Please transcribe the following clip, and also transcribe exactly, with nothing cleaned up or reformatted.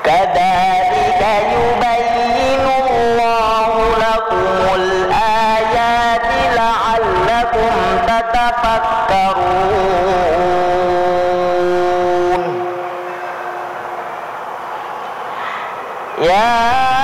كذلك يبين الله لكم الآيات لعلكم تتفكرون. يا